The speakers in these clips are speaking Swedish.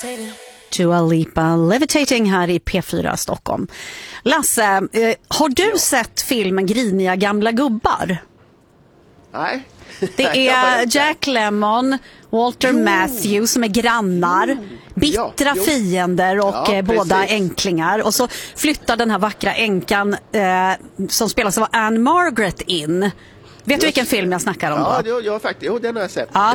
Dua Lipa, Levitating här i P4 Stockholm. Lasse, har du sett filmen Griniga gamla gubbar? Nej. Det är Jack Lemmon, Walter Matthau som är grannar, bittra fiender och båda änklingar. Och så flyttar den här vackra änkan som spelas av Anne Margaret in. Vet du vilken film jag snackar om då? Ja, faktiskt. Jo, den har jag sett. Ja.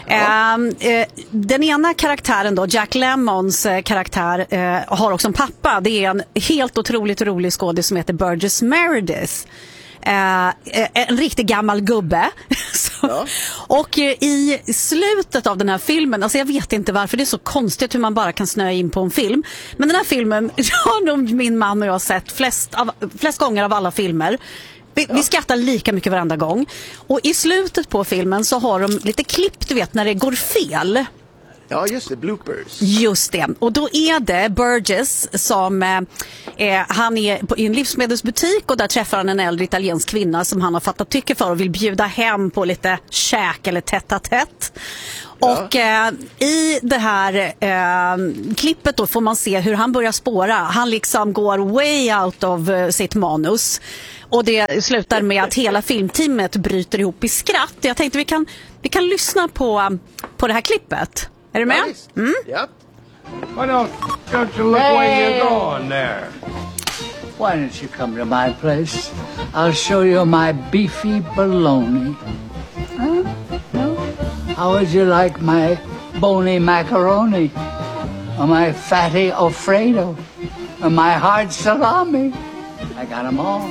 Den ena karaktären då, Jack Lemmons karaktär, har också en pappa. Det är en helt otroligt rolig skådis som heter Burgess Meredith. En riktigt gammal gubbe. Och i slutet av den här filmen, alltså jag vet inte varför det är så konstigt hur man bara kan snöa in på en film, men den här filmen har nog min man och jag sett flest gånger av alla filmer. Vi skrattar lika mycket varenda gång. Och i slutet på filmen så har de lite klipp, du vet, när det går fel. Ja, just det, bloopers. Just det. Och då är det Burgess som han är i en livsmedelsbutik och där träffar han en äldre italiensk kvinna som han har fattat tycke för och vill bjuda hem på lite käk eller tätt. Och i det här klippet då får man se hur han börjar spåra. Han liksom går way out of sitt manus. Och det slutar med att hela filmteamet bryter ihop i skratt. Jag tänkte vi kan lyssna på det här klippet. Är du med? Ja. Why don't you look where you're going there? Why don't you come to my place? I'll show you my beefy bologna. Huh? No? How would you like my bony macaroni? Or my fatty Alfredo? Or my hard salami? I got them all.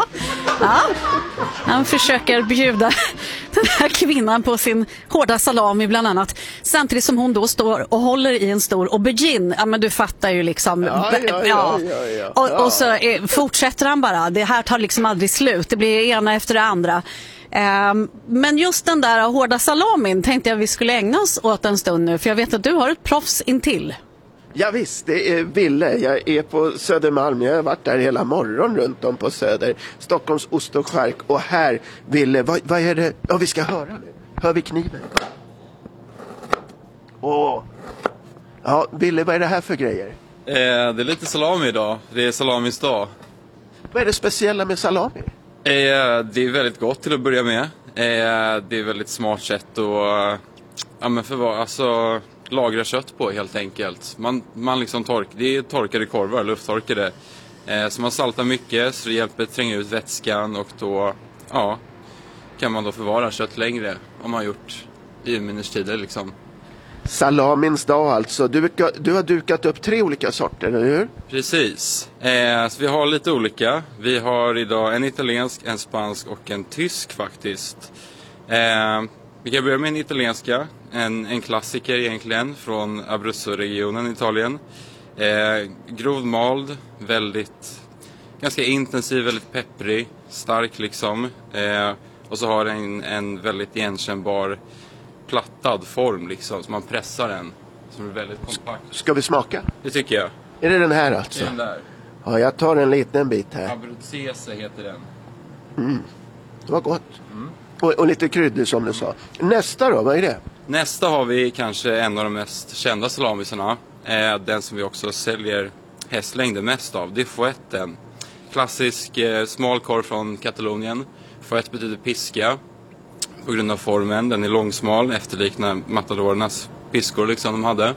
Han försöker bjuda den här kvinnan på sin hårda salami bland annat. Samtidigt som hon då står och håller i en stor aubergine. Ja, men du fattar ju liksom. Och så fortsätter han bara. Det här tar liksom aldrig slut. Det blir ena efter det andra. Men just den där hårda salamin tänkte jag vi skulle ägna oss åt en stund nu. För jag vet att du har ett proffs intill. Ja visst, det är Ville. Jag är på Södermalm. Jag har varit där hela morgon runt om på Söder. Stockholms ost och skärk. Och här, Ville, vad är det? Ja, vi ska höra nu. Hör vi kniven? Ja, Ville, vad är det här för grejer? Det är lite salami idag. Det är salamis dag. Vad är det speciella med salami? Det är väldigt gott till att börja med. Det är väldigt smart sätt att lagra kött på helt enkelt. Man liksom det är torkade korvar, lufttorkade. Så man saltar mycket så det hjälper att tränga ut vätskan och då kan man då förvara kött längre om man har gjort i urminnes tider liksom. Salamins dag alltså. Du har dukat upp 3 olika sorter, eller hur? Precis. Så vi har lite olika. Vi har idag en italiensk, en spansk och en tysk faktiskt. Vi kan börja med en italienska. En klassiker egentligen från Abruzzo-regionen i Italien. Grovmald, ganska intensiv, väldigt pepprig, stark liksom. Och så har den en väldigt igenkännbar plattad form liksom, så man pressar den. Som är väldigt kompakt. Ska vi smaka? Det tycker jag. Är det den här alltså? Det är den där. Ja, jag tar en liten bit här. Abruzzese heter den. Det var gott. Och lite kryddor som du sa. Nästa då, vad är det? Nästa har vi kanske en av de mest kända salamisarna. Den som vi också säljer hästlängden mest av. Det är fouetten. Klassisk smal korv från Katalonien. Fouette betyder piska. På grund av formen. Den är långsmal. Efterliknar matadorernas piskor liksom de hade.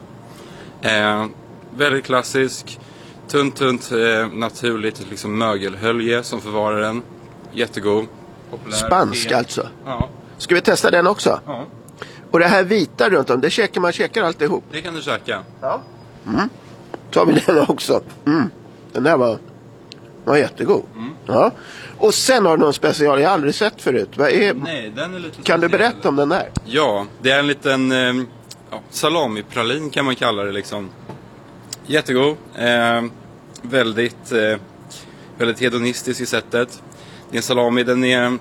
Väldigt klassisk. Tunt, naturligt liksom mögelhölje som förvarar den. Jättegod. Populär. Spansk alltså? Ja. Ska vi testa den också? Ja. Och det här vita runt om, det käkar alltihop? Det kan du käka. Ja. Tar vi den också. Den där var jättegod. Ja. Och sen har du någon special jag aldrig sett förut. Nej, den är lite kan du berätta om den där? Ja, det är en liten salamipralin kan man kalla det liksom. Jättegod. Väldigt hedonistisk i sättet. Det är en salami, den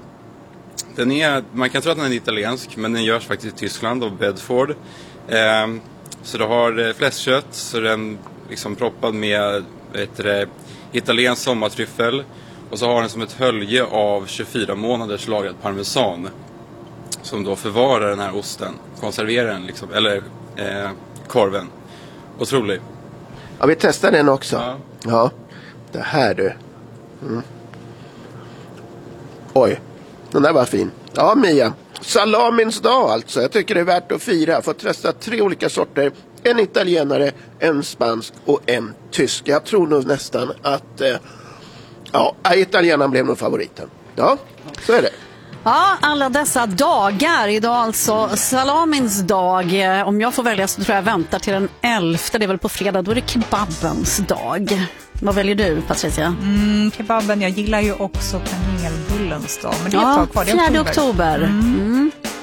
är, man kan tro att den är italiensk, men den görs faktiskt i Tyskland av Bedford. Så du har fläskkött, så den liksom proppad med italiensk sommartryffel. Och så har den som ett hölje av 24 månaders lagad parmesan. Som då förvarar den här osten, konserverar den liksom, eller korven. Otrolig. Ja, vi testar den också. Ja, det här du. Oj, den där var fin. Ja, Mia. Salamins dag alltså. Jag tycker det är värt att fira. Jag får testa 3 olika sorter. En italienare, en spansk och en tysk. Jag tror nog nästan att italienaren blev nog favoriten. Ja, så är det. Ja, alla dessa dagar. Idag alltså salamins dag. Om jag får välja så tror jag väntar till den 11. Det är väl på fredag. Då är det kebabens dag. Vad väljer du, Patricia? Kebaben. Jag gillar ju också kanelbullens dag. Men det är ett tag kvar. Det är 4 oktober.